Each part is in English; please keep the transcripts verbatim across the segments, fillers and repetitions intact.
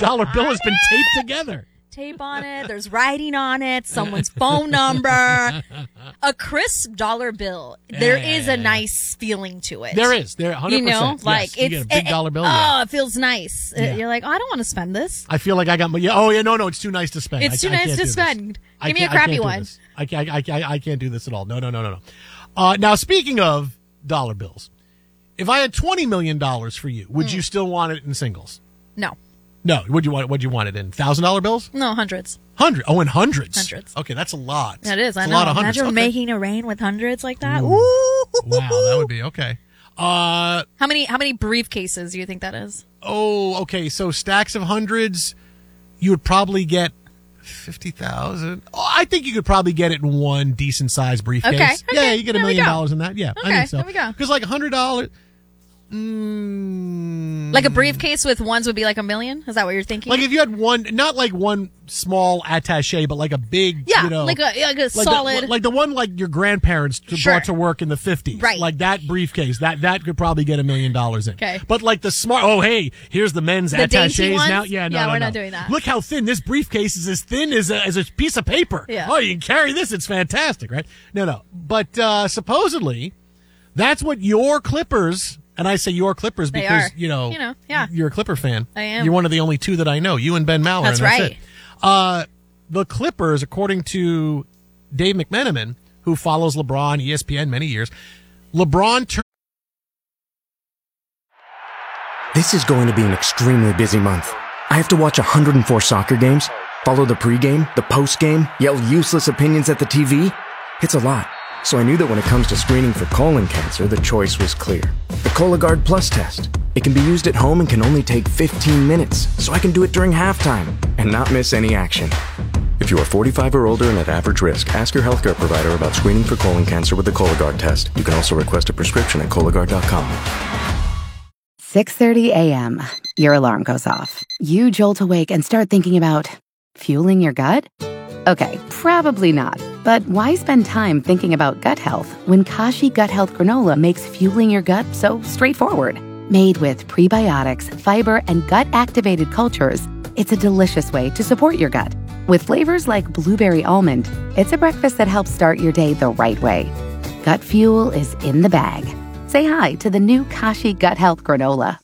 dollar bill has been taped together. Tape on it. There's writing on it. Someone's phone number. A crisp dollar bill. There Yeah. is a nice feeling to it. There is. There, one hundred percent. You know, Yes, like you it's get a big it, dollar bill. Oh, yeah. it feels nice. Yeah. You're like, oh, I don't want to spend this. I feel like I got my. Yeah, oh yeah, no, no, it's too nice to spend. It's I, too I nice can't to do spend. this. I Give me a can't- I crappy can't do one. this. I, I, I, I, I can't do this at all. No, no, no, no, no. Uh, now, speaking of dollar bills, if I had twenty million dollars for you, would Mm. you still want it in singles? No, No. Would you want? Would you want it in thousand dollar bills? no, hundreds. Hundred. Oh, in hundreds. Hundreds. Okay, that's a lot. That is. I It's know. a lot of hundreds. Imagine Okay. making a rain with hundreds like that. Ooh. Wow, that would be okay. Uh How many? How many briefcases do you think that is? oh, okay. So stacks of hundreds, you would probably get fifty thousand. Oh, I think you could probably get it in one decent sized briefcase. Okay, Yeah, okay, you get a there we million go. dollars in that. Yeah, I Okay, think so. there we go. Because like a hundred dollars. Mm, Like a briefcase with ones would be like a million? Is that what you're thinking? like if you had one, not like one small attaché, but like a big, yeah, you know, like a like a like solid. the, like the one like your grandparents t- Sure. brought to work in the fifties, Right. Like that briefcase, that that could probably get a million dollars in. Okay. But like the smart, oh hey, here's the men's The dainty attachés ones? now. Yeah, no, Yeah, no, we're no. not doing that. Look how thin this briefcase is. As thin as a, as a piece of paper. Yeah. Oh, you can carry this. It's fantastic, right? No, no. But uh, supposedly, that's what your Clippers. And I say your Clippers They because, are. you know, You know, yeah. you're a Clipper fan. I am. You're one of the only two that I know, you and Ben Maller. That's and that's right. it. Uh, the Clippers, according to Dave McMenamin, who follows LeBron, E S P N many years, LeBron turned. This is going to be an extremely busy month. I have to watch one hundred four soccer games, follow the pregame, the postgame, yell useless opinions at the T V. It's a lot. So I knew that when it comes to screening for colon cancer, the choice was clear. The Cologuard Plus test. It can be used at home and can only take fifteen minutes, so I can do it during halftime and not miss any action. If you are forty-five or older and at average risk, ask your healthcare provider about screening for colon cancer with the Cologuard test. You can also request a prescription at Cologuard dot com. six thirty a.m. Your alarm goes off. You jolt awake and start thinking about fueling your gut? Okay, probably not. But why spend time thinking about gut health when Kashi Gut Health Granola makes fueling your gut so straightforward? Made with prebiotics, fiber, and gut-activated cultures, it's a delicious way to support your gut. With flavors like blueberry almond, it's a breakfast that helps start your day the right way. Gut fuel is in the bag. Say hi to the new Kashi Gut Health Granola.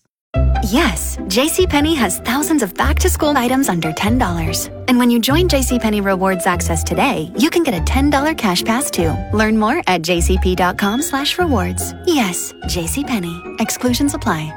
Yes, JCPenney has thousands of back-to-school items under ten dollars. And when you join JCPenney Rewards Access today, you can get a ten dollars cash pass too. Learn more at jcp.com slash rewards. Yes, JCPenney. Exclusions apply.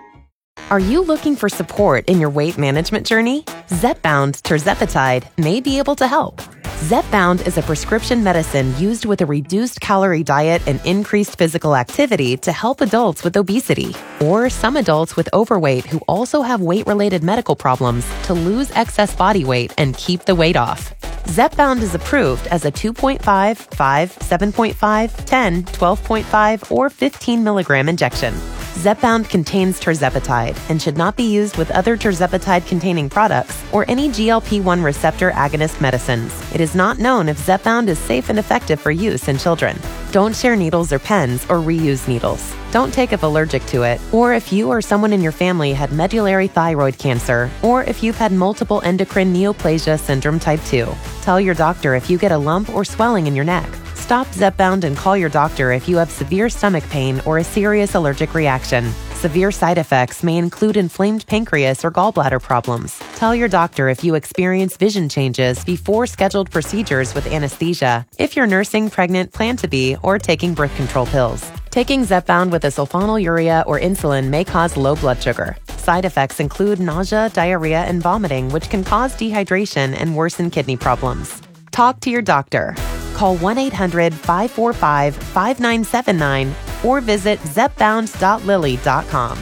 Are you looking for support in your weight management journey? Zepbound tirzepatide may be able to help. Zepbound is a prescription medicine used with a reduced calorie diet and increased physical activity to help adults with obesity or some adults with overweight who also have weight-related medical problems to lose excess body weight and keep the weight off. Zepbound is approved as a two point five, five, seven point five, ten, twelve point five, or fifteen milligram injection. Zepbound contains tirzepatide and should not be used with other tirzepatide-containing products or any G L P one receptor agonist medicines. It is not known if Zepbound is safe and effective for use in children. Don't share needles or pens or reuse needles. Don't take if allergic to it, or if you or someone in your family had medullary thyroid cancer, or if you've had multiple endocrine neoplasia syndrome type two. Tell your doctor if you get a lump or swelling in your neck. Stop Zepbound and call your doctor if you have severe stomach pain or a serious allergic reaction. Severe side effects may include inflamed pancreas or gallbladder problems. Tell your doctor if you experience vision changes before scheduled procedures with anesthesia, if you're nursing, pregnant, plan to be, or taking birth control pills. Taking Zepbound with a sulfonylurea or insulin may cause low blood sugar. Side effects include nausea, diarrhea, and vomiting, which can cause dehydration and worsen kidney problems. Talk to your doctor. Call one eight hundred, five four five, five nine seven nine or visit zepbound dot lilly dot com.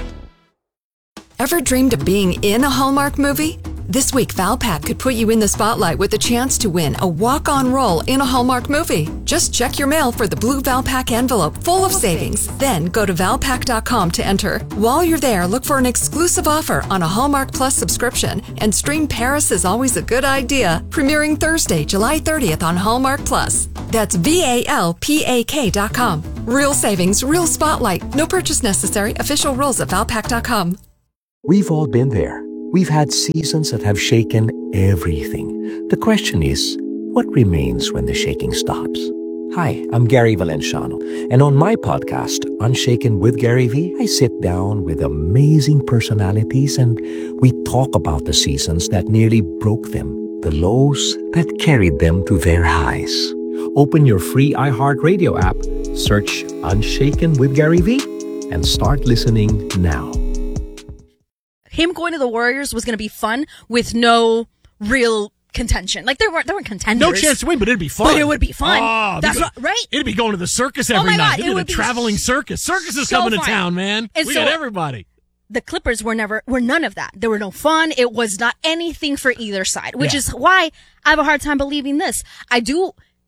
Ever dreamed of being in a Hallmark movie? This week, Valpak could put you in the spotlight with a chance to win a walk-on role in a Hallmark movie. Just check your mail for the blue Valpak envelope full of savings. Then go to valpak dot com to enter. While you're there, look for an exclusive offer on a Hallmark Plus subscription and stream Paris is Always a Good Idea, premiering Thursday, July thirtieth on Hallmark Plus. That's V A L P A K dot com. Real savings, real spotlight. No purchase necessary. Official rules at valpak dot com. We've all been there. We've had seasons that have shaken everything. The question is, what remains when the shaking stops? Hi, I'm Gary Valenciano, and on my podcast, Unshaken with Gary V, I sit down with amazing personalities and we talk about the seasons that nearly broke them, the lows that carried them to their highs. Open your free iHeartRadio app, search Unshaken with Gary V, and start listening now. Him going to the Warriors was going to be fun with no real contention. Like there weren't there weren't contenders. No chance to win, but it'd be fun. But it would be fun. Oh, That's because, what, right? It'd be going to the circus every oh my night. God, It'd it be would the be traveling circus. Circus is so coming fun. to town, man. And we so, got everybody. The Clippers were never were none of that. There were no fun. It was not anything for either side, which Yeah. is why I have a hard time believing this. I do.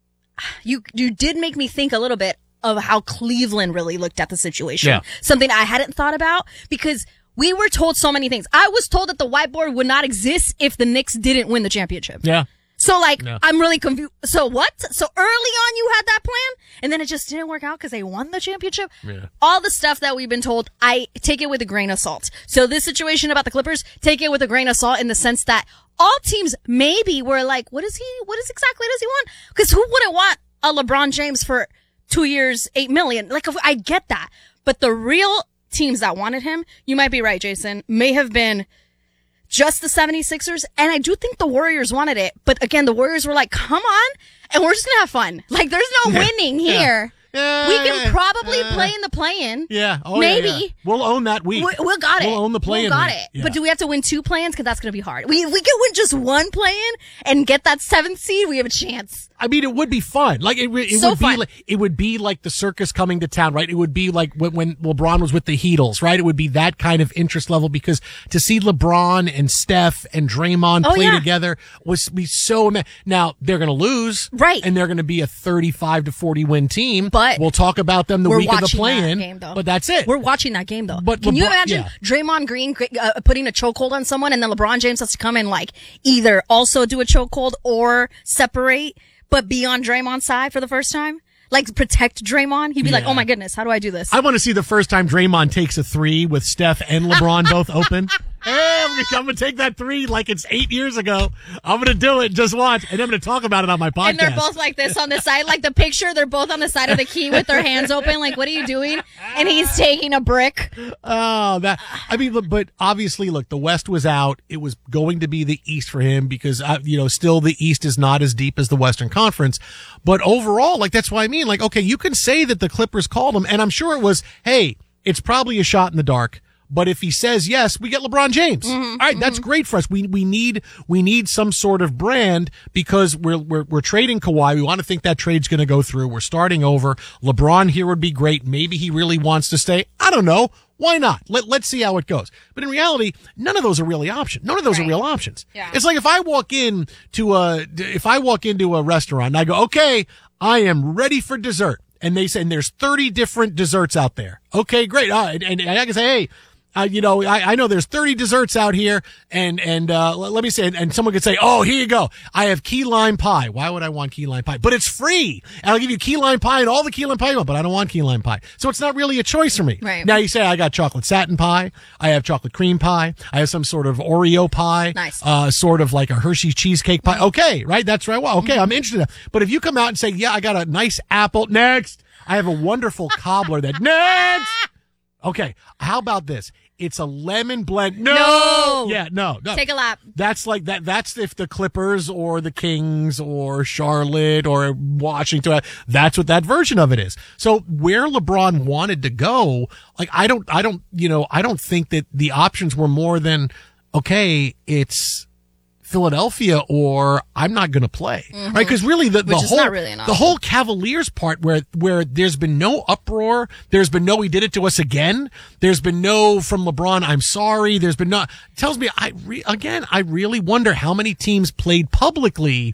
You you did make me think a little bit of how Cleveland really looked at the situation. Yeah. Something I hadn't thought about because we were told so many things. I was told that the whiteboard would not exist if the Knicks didn't win the championship. Yeah. So like, No. I'm really confused. So what? So early on you had that plan and then it just didn't work out because they won the championship? Yeah. All the stuff that we've been told, I take it with a grain of salt. So this situation about the Clippers, take it with a grain of salt in the sense that all teams maybe were like, what is he, what is exactly does he want? Because who wouldn't want a LeBron James for two years, eight million? Like, I get that. But the real teams that wanted him, you might be right, Jason, may have been just the seventy-sixers, and I do think the Warriors wanted it. But again, the Warriors were like, come on, and we're just going to have fun. Like, there's no Yeah. winning Yeah. here. Yeah, we can probably yeah. play in the play-in. Yeah. Oh, Maybe. yeah, yeah. We'll own that week. We, we'll got it. We'll own the play-in We got week. it. Yeah. But do we have to win two play-ins? Because that's going to be hard. We, we can win just one play-in and get that seventh seed. We have a chance. I mean, it would be fun. Like it, it So would be. fun. Like, it would be like the circus coming to town, right? It would be like when, when LeBron was with the Heatles, right? It would be that kind of interest level because to see LeBron and Steph and Draymond Oh, play yeah. together was be so. Ama- now they're going to lose, Right. And they're going to be a thirty-five to forty win team. But we'll talk about them the We're week of the watching play-in. that game, though. But that's it. We're watching that game, though. But Can you LeBron- imagine yeah. Draymond Green uh, putting a chokehold on someone and then LeBron James has to come and like either also do a chokehold or separate, but be on Draymond's side for the first time? Like protect Draymond? He'd be like, Yeah. oh my goodness, how do I do this? I want to see the first time Draymond takes a three with Steph and LeBron both open. Hey, I'm gonna, I'm gonna take that three like it's eight years ago. I'm gonna do it. Just watch, and I'm gonna talk about it on my podcast. And they're both like this on the side, like the picture, they're both on the side of the key with their hands open, like, what are you doing? And he's taking a brick. Oh, that, I mean, look, but obviously, look, the West was out. It was going to be the East for him because, uh, you know, still the East is not as deep as the Western Conference. But overall, like, that's what I mean. Like, okay, you can say that the Clippers called him, and I'm sure it was, hey, it's probably a shot in the dark. But if he says yes, we get LeBron James. Mm-hmm, All right, mm-hmm. That's great for us. We we need we need some sort of brand because we're we're we're trading Kawhi. We want to think that trade's going to go through. We're starting over. LeBron here would be great. Maybe he really wants to stay. I don't know. Why not? Let let's see how it goes. But in reality, none of those are really options. None of those Right. are real options. Yeah. It's like if I walk in to a if I walk into a restaurant and I go, okay, I am ready for dessert, and they say and there's thirty different desserts out there. Okay, great. Uh, and, and I can say, hey. Uh, you know, I, I know there's thirty desserts out here, and and uh, let, let me say, and, and someone could say, "Oh, here you go. I have key lime pie. Why would I want key lime pie? But it's free, and I'll give you key lime pie and all the key lime pie you want. But I don't want key lime pie, so it's not really a choice for me." Right. Now you say, "I got chocolate satin pie. I have chocolate cream pie. I have some sort of Oreo pie. Nice. Uh, sort of like a Hershey cheesecake pie. Okay, right? That's right. Well, okay, I'm interested. In that. But if you come out and say, "Yeah, I got a nice apple." Next, I have a wonderful cobbler. That next. Okay, how about this? It's a lemon blend. No! No! Yeah, no, no. Take a lap. That's like that. That's if the Clippers or the Kings or Charlotte or Washington, that's what that version of it is. So where LeBron wanted to go, like, I don't, I don't, you know, I don't think that the options were more than, okay, it's Philadelphia or I'm not going to play, Mm-hmm. right? Because really the, the Which is whole, not really an the option. whole Cavaliers part where, where there's been no uproar, there's been no, he did it to us again. There's been no from LeBron, I'm sorry. There's been no, tells me, I re, again, I really wonder how many teams played publicly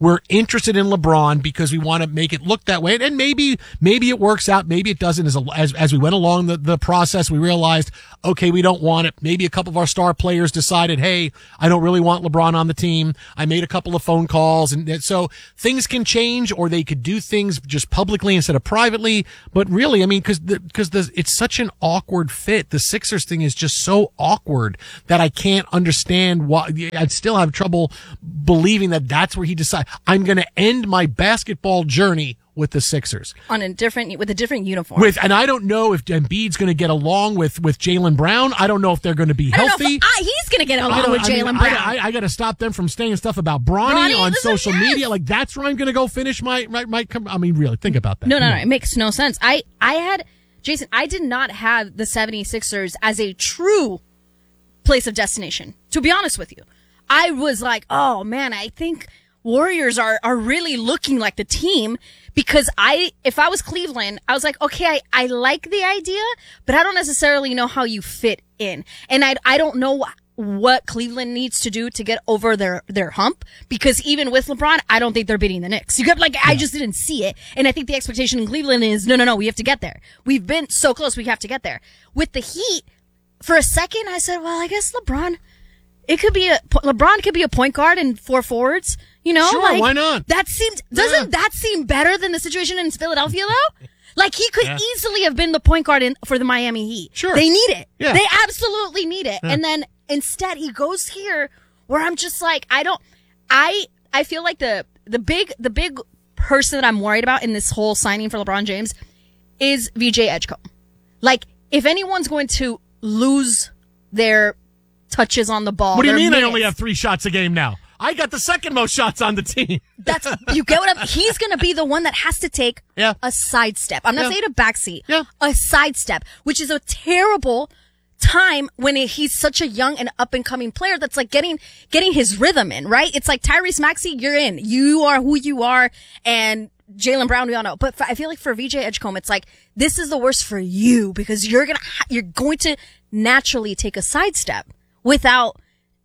we're interested in LeBron because we want to make it look that way. And maybe, maybe it works out. Maybe it doesn't. As, as, as we went along the, the process, we realized, okay, we don't want it. Maybe a couple of our star players decided, hey, I don't really want LeBron on the team. I made a couple of phone calls. And so things can change, or they could do things just publicly instead of privately. But really, I mean, cause the, cause the, it's such an awkward fit. The Sixers thing is just so awkward that I can't understand why. I'd still have trouble believing that that's where he decided, I'm going to end my basketball journey with the Sixers on a different, with a different uniform. With, and I don't know if Embiid's going to get along with, with Jaylen Brown. I don't know if they're going to be healthy. I don't know if, uh, he's going to get along with Jaylen Brown. I, I, I got to stop them from saying stuff about Bronny, Bronny on social yes. media. Like, that's where I'm going to go finish my, my, my, I mean, really, think about that. No, no, no. It makes no sense. I, I had, Jason, I did not have the seventy-sixers as a true place of destination, to be honest with you. I was like, oh man, I think Warriors are, are really looking like the team, because I, if I was Cleveland, I was like, okay, I, I like the idea, but I don't necessarily know how you fit in. And I, I don't know what Cleveland needs to do to get over their, their hump, because even with LeBron, I don't think they're beating the Knicks. You got, like, yeah. I just didn't see it. And I think the expectation in Cleveland is, no, no, no, we have to get there. We've been so close, we have to get there. With the Heat, for a second, I said, well, I guess LeBron, it could be a, LeBron could be a point guard and four forwards. You know, sure, like, why not? That seemed, doesn't yeah. that seem better than the situation in Philadelphia though? Like, he could yeah. easily have been the point guard in, for the Miami Heat. Sure. They need it. Yeah. They absolutely need it. Yeah. And then instead he goes here where I'm just like, I don't, I, I feel like the, the big, the big person that I'm worried about in this whole signing for LeBron James is V J Edgecombe. Like, if anyone's going to lose their touches on the ball. What do you mean minutes, I only have three shots a game now? I got the second most shots on the team. That's, you get what I'm, he's going to be the one that has to take yeah. a sidestep. I'm not yeah. saying a backseat. Yeah. A sidestep, which is a terrible time when he's such a young and up and coming player that's like getting, getting his rhythm in, right? It's like Tyrese Maxey, you're in. You are who you are, and Jaylen Brown, we all know. But for, I feel like for V J Edgecombe, it's like, this is the worst for you, because you're gonna, ha- you're going to naturally take a sidestep without,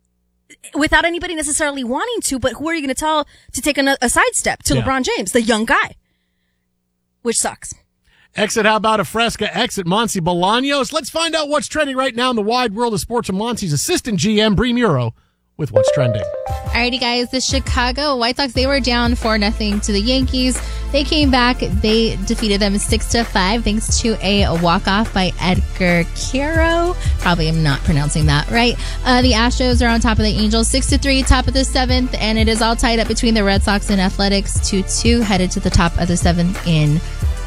without anybody necessarily wanting to, but who are you going to tell to take a, a sidestep to yeah. LeBron James, the young guy? Which sucks. Exit, how about a Fresca? Exit, Monty Bolaños. Let's find out what's trending right now in the wide world of sports from Monty's assistant G M, Bree Muro, with what's trending. Alrighty, guys. The Chicago White Sox, they were down four nothing to the Yankees. They came back. They defeated them six to five thanks to a walk-off by Edgar Quero. Probably am not pronouncing that right. Uh, the Astros are on top of the Angels six to three, top of the seventh, and it is all tied up between the Red Sox and Athletics two two, headed to the top of the seventh in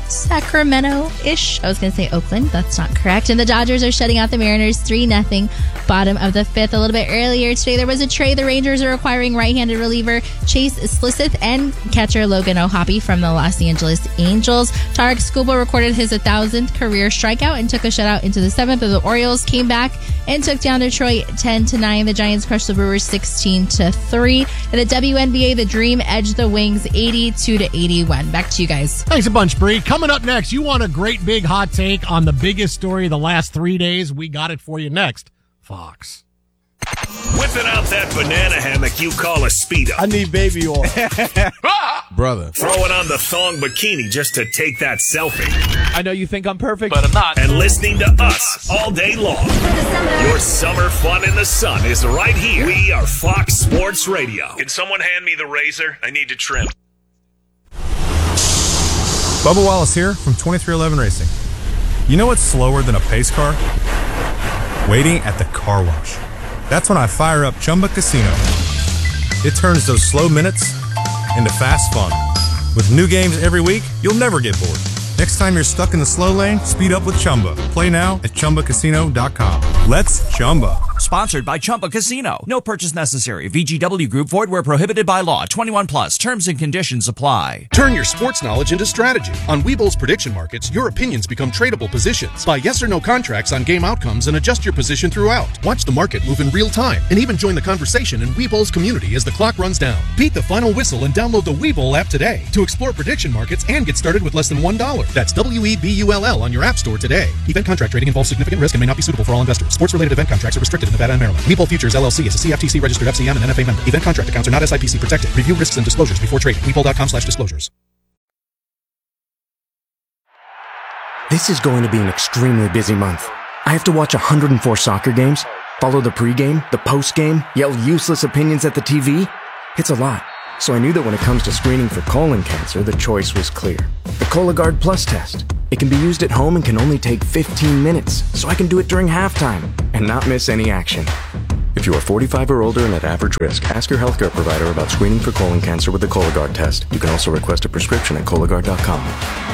Sacramento-ish. I was going to say Oakland. That's not correct. And the Dodgers are shutting out the Mariners three nothing, bottom of the fifth. A little bit earlier today, there was a trade. The Rangers are acquiring right-handed reliever Chase Slisseth and catcher Logan O'Hoppe from the Los Angeles Angels. Tarek Skubal recorded his one thousandth career strikeout and took a shutout into the seventh. The Orioles came back and took down Detroit ten to nine. The Giants crushed the Brewers sixteen to three. In the W N B A, the Dream edged the Wings eighty-two to eighty-one. Back to you guys. Thanks a bunch, Bree. Coming up next, you want a great big hot take on the biggest story of the last three days? We got it for you next. Fox. Whipping out that banana hammock you call a Speedo. I need baby oil. Brother. Throwing on the thong bikini just to take that selfie. I know you think I'm perfect, but I'm not. And listening to us all day long. Your summer fun in the sun is right here. We are Fox Sports Radio. Can someone hand me the razor? I need to trim. Bubba Wallace here from twenty-three eleven Racing. You know what's slower than a pace car? Waiting at the car wash. That's when I fire up Chumba Casino. It turns those slow minutes into fast fun. With new games every week, you'll never get bored. Next time you're stuck in the slow lane, speed up with Chumba. Play now at Chumba Casino dot com. Let's Chumba. Sponsored by Chumba Casino. No purchase necessary. V G W Group. Void where prohibited by law. twenty-one plus. Terms and conditions apply. Turn your sports knowledge into strategy. On Webull's prediction markets, your opinions become tradable positions. Buy yes or no contracts on game outcomes and adjust your position throughout. Watch the market move in real time and even join the conversation in Webull's community as the clock runs down. Beat the final whistle and download the Webull app today to explore prediction markets and get started with less than one dollar. That's W E B U L L on your app store today. Event contract trading involves significant risk and may not be suitable for all investors. Sports-related event contracts are restricted in Nevada and Maryland. Webull Futures L L C is a C F T C-registered F C M and N F A member. Event contract accounts are not S I P C protected. Review risks and disclosures before trading. Webull.com slash disclosures. This is going to be an extremely busy month. I have to watch one hundred four soccer games, follow the pregame, the postgame, yell useless opinions at the T V. It's a lot. So I knew that when it comes to screening for colon cancer, the choice was clear. The Cologuard Plus test. It can be used at home and can only take fifteen minutes, so I can do it during halftime and not miss any action. If you are forty-five or older and at average risk, ask your healthcare provider about screening for colon cancer with the Cologuard test. You can also request a prescription at Cologuard dot com.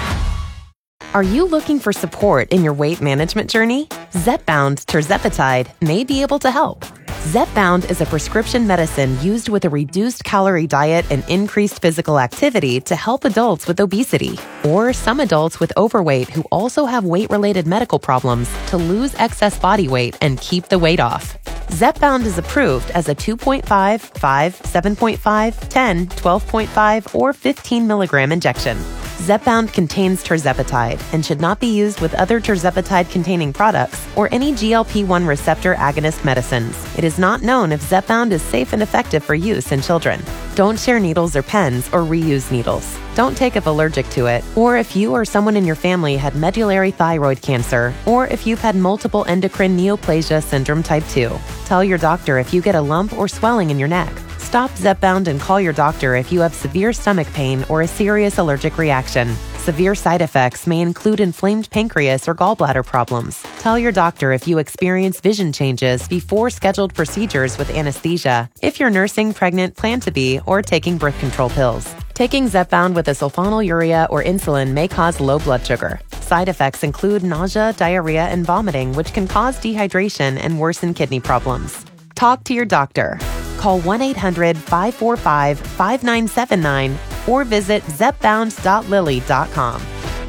Are you looking for support in your weight management journey? Zepbound tirzepatide may be able to help. Zepbound is a prescription medicine used with a reduced calorie diet and increased physical activity to help adults with obesity or some adults with overweight who also have weight-related medical problems to lose excess body weight and keep the weight off. Zepbound is approved as a two point five, five, seven point five, ten, twelve point five, or fifteen milligram injection. Zepbound contains tirzepatide and should not be used with other tirzepatide-containing products or any G L P one receptor agonist medicines. It is not known if Zepbound is safe and effective for use in children. Don't share needles or pens or reuse needles. Don't take if allergic to it, or if you or someone in your family had medullary thyroid cancer, or if you've had multiple endocrine neoplasia syndrome type two. Tell your doctor if you get a lump or swelling in your neck. Stop Zepbound and call your doctor if you have severe stomach pain or a serious allergic reaction. Severe side effects may include inflamed pancreas or gallbladder problems. Tell your doctor if you experience vision changes before scheduled procedures with anesthesia, if you're nursing, pregnant, plan to be, or taking birth control pills. Taking Zepbound with a sulfonylurea or insulin may cause low blood sugar. Side effects include nausea, diarrhea, and vomiting, which can cause dehydration and worsen kidney problems. Talk to your doctor. Call one eight hundred, five four five, five nine seven nine or visit zepbound dot lilly dot com.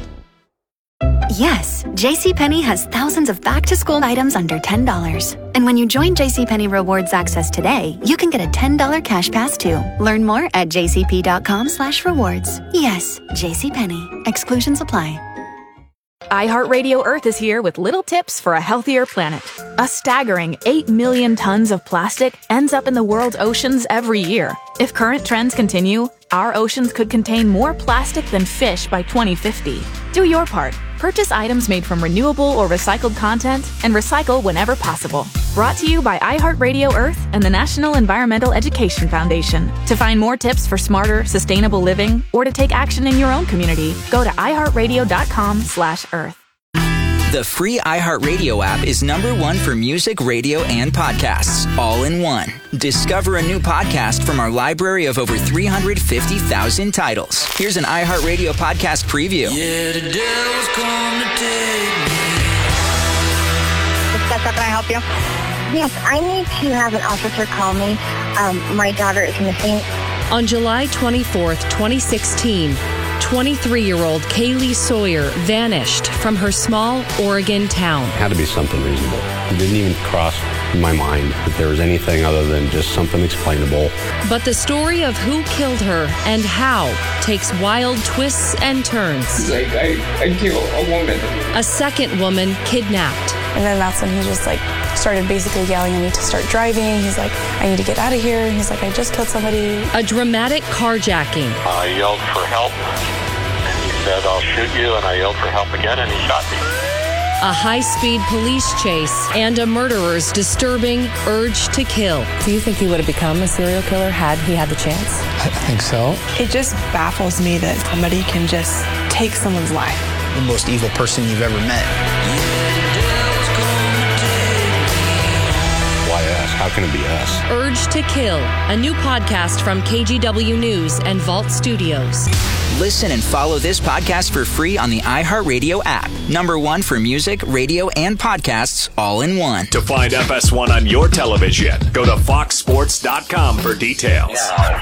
Yes, JCPenney has thousands of back-to-school items under ten dollars. And when you join JCPenney Rewards Access today, you can get a ten dollars cash pass too. Learn more at jcp.com slash rewards. Yes, JCPenney. Exclusions apply. iHeartRadio Earth is here with little tips for a healthier planet. A staggering eight million tons of plastic ends up in the world's oceans every year. If current trends continue, our oceans could contain more plastic than fish by twenty fifty. Do your part. Purchase items made from renewable or recycled content and recycle whenever possible. Brought to you by iHeartRadio Earth and the National Environmental Education Foundation. To find more tips for smarter, sustainable living or to take action in your own community, go to iHeartRadio.com slash Earth. The free iHeartRadio app is number one for music, radio, and podcasts, all in one. Discover a new podcast from our library of over three hundred fifty thousand titles. Here's an iHeartRadio podcast preview. Yeah, the devil's come to take me. Can I help you? Yes, I need to have an officer call me. Um, my daughter is missing. On July twenty-fourth, twenty sixteen, twenty-three-year-old Kaylee Sawyer vanished from her small Oregon town. It had to be something reasonable. It didn't even cross my mind that there was anything other than just something explainable. But the story of who killed her and how takes wild twists and turns. Like, I, I killed a woman. A second woman kidnapped. And then that's when he just like started basically yelling at me to start driving. He's like, I need to get out of here. And he's like, I just killed somebody. A dramatic carjacking. I yelled for help. And he said, I'll shoot you. And I yelled for help again, and he shot me. A high-speed police chase and a murderer's disturbing urge to kill. Do you think he would have become a serial killer had he had the chance? I think so. It just baffles me that somebody can just take someone's life. The most evil person you've ever met. Why us? How can it be us? Urge to Kill, a new podcast from K G W News and Vault Studios. Listen and follow this podcast for free on the iHeartRadio app. Number one for music, radio, and podcasts, all in one. To find F S one on your television, go to fox sports dot com for details.